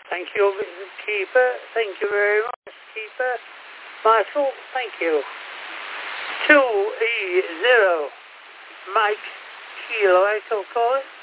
Thank you, Keeper. Thank you very much, Keeper. Michael, thank you. 2E0, Mike Kilo Echo calling.